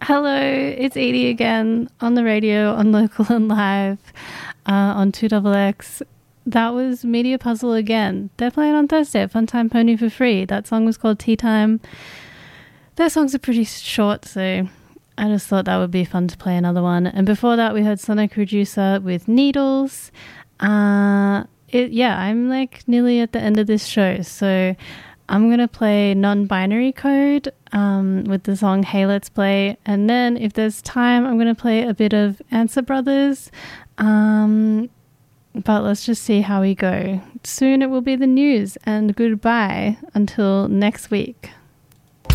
Hello, it's Edie again on the radio, on Local and Live, on 2XX. That was Media Puzzle again. They're playing on Thursday at Funtime Pony for free. That song was called Tea Time. Their songs are pretty short, so I just thought that would be fun to play another one. And before that, we heard Sonic Reducer with Needles. I'm like nearly at the end of this show, so I'm going to play Non-Binary Code with the song Hey Let's Play. And then if there's time, I'm going to play a bit of Answer Brothers. But let's just see how we go. Soon it will be the news, and goodbye until next week.